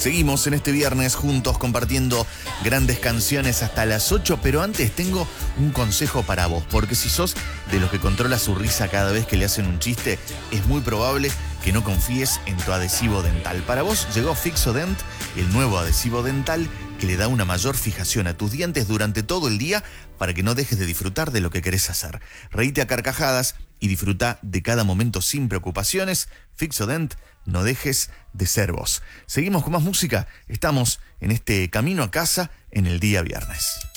Seguimos en este viernes juntos compartiendo grandes canciones hasta las 8, pero antes tengo un consejo para vos, porque si sos de los que controla su risa cada vez que le hacen un chiste, es muy probable que no confíes en tu adhesivo dental. Para vos llegó Fixodent, el nuevo adhesivo dental que le da una mayor fijación a tus dientes durante todo el día para que no dejes de disfrutar de lo que querés hacer. Reíte a carcajadas y disfruta de cada momento sin preocupaciones. Fixodent, no dejes de ser vos. Seguimos con más música. Estamos en este camino a casa en el día viernes.